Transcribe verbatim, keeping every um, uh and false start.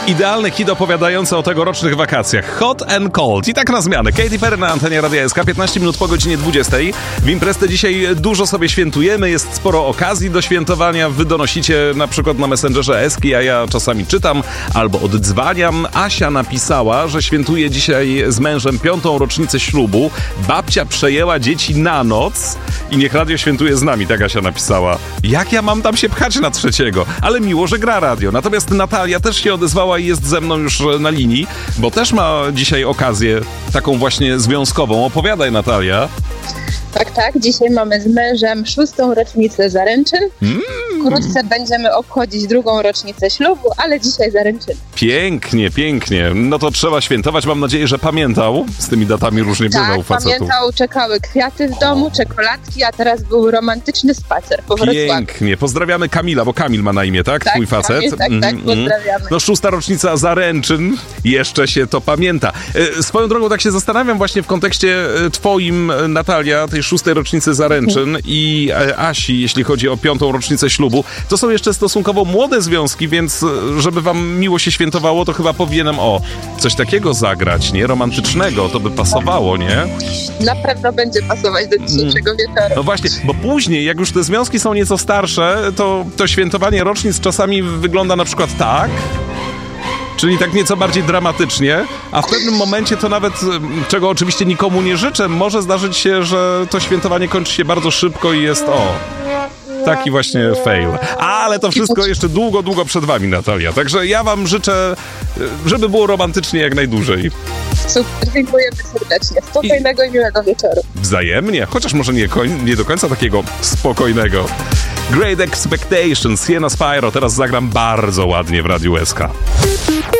Idealny hit opowiadający o tegorocznych wakacjach. Hot and Cold. I tak na zmianę. Katy Perry na antenie Radia S K, piętnaście minut po godzinie dwudziestej. W imprezę dzisiaj dużo sobie świętujemy, jest sporo okazji do świętowania. Wy donosicie na przykład na Messengerze Eski, a ja czasami czytam albo oddzwaniam. Asia napisała, że świętuje dzisiaj z mężem piątą rocznicę ślubu. Babcia przejęła dzieci na noc i niech radio świętuje z nami, tak Asia napisała. Jak ja mam tam się pchać na trzeciego? Ale miło, że gra radio. Natomiast Natalia też się odezwała i jest ze mną już na linii, bo też ma dzisiaj okazję taką właśnie związkową. Opowiadaj, Natalia. Tak, tak. Dzisiaj mamy z mężem szóstą rocznicę zaręczyn. Mm. Wkrótce będziemy obchodzić drugą rocznicę ślubu, ale dzisiaj zaręczyny. Pięknie, pięknie. No to trzeba świętować. Mam nadzieję, że pamiętał. Z tymi datami różnie tak, bywa u facetów. Pamiętał, czekały kwiaty w domu, czekoladki, a teraz był romantyczny spacer po Wrocławiu. Pięknie. Pozdrawiamy Kamila, bo Kamil ma na imię, tak? Tak, Twój facet. Kamil, tak, tak, pozdrawiamy. No szósta rocznica zaręczyn. Jeszcze się to pamięta. E, swoją drogą tak się zastanawiam właśnie w kontekście twoim, Natalia, tej szóstej rocznicy zaręczyn hmm. i e, Asi, jeśli chodzi o piątą rocznicę ślubu. To są jeszcze stosunkowo młode związki, więc żeby wam miło się świętowało, to chyba powinienem o coś takiego zagrać, nie? Romantycznego, to by pasowało, nie? Na pewno będzie pasować do dzisiejszego mm. wieczoru. No właśnie, bo później, jak już te związki są nieco starsze, to, to świętowanie rocznic czasami wygląda na przykład tak, czyli tak nieco bardziej dramatycznie, a w pewnym momencie to nawet, czego oczywiście nikomu nie życzę, może zdarzyć się, że to świętowanie kończy się bardzo szybko i jest o... Taki właśnie fail. Ale to wszystko jeszcze długo, długo przed wami, Natalia. Także ja wam życzę, żeby było romantycznie jak najdłużej. Super, dziękujemy serdecznie. Spokojnego i, i miłego wieczoru. Wzajemnie, chociaż może nie, koń, nie do końca takiego spokojnego. Great Expectations, Sienna Spyro. Teraz zagram bardzo ładnie w Radiu S K.